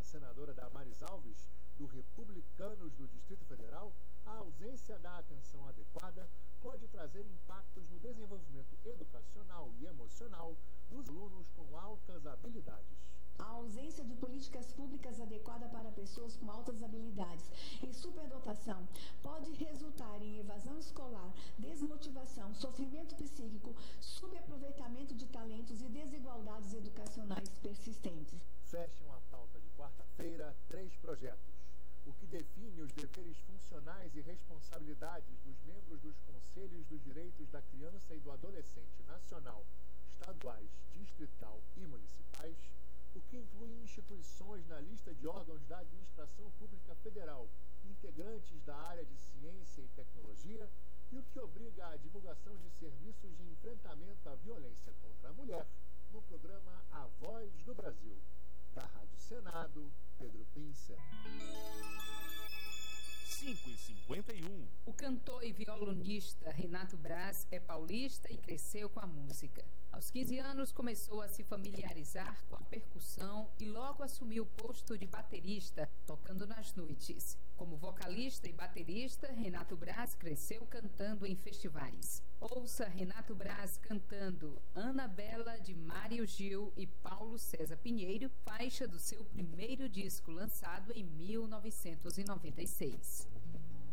senadora Damares Alves, do Republicanos do Distrito Federal, a ausência da atenção adequada pode trazer impactos no desenvolvimento educacional e emocional dos alunos com altas habilidades. A ausência de políticas públicas adequadas para pessoas com altas habilidades e superdotação pode resultar em evasão escolar, desmotivação, sofrimento psíquico, subaproveitamento de talentos e desigualdades educacionais persistentes. Fecham a pauta de quarta-feira 3 projetos. O que define os deveres funcionais e responsabilidades dos membros dos Conselhos dos Direitos da Criança e do Adolescente nacional, estaduais, distrital e municipais, o que inclui instituições na lista de órgãos da Administração Pública Federal, integrantes da área de ciência e tecnologia, e o que obriga à divulgação de serviços de enfrentamento à violência contra a mulher no programa A Voz do Brasil. Da Rádio Senado, Pedro Pincer. 5h51. O cantor e violonista Renato Braz é paulista e cresceu com a música. Aos 15 anos começou a se familiarizar com a percussão e logo assumiu o posto de baterista, tocando nas noites. Como vocalista e baterista, Renato Braz cresceu cantando em festivais. Ouça Renato Braz cantando Ana Bela, de Mário Gil e Paulo César Pinheiro, faixa do seu primeiro disco lançado em 1996.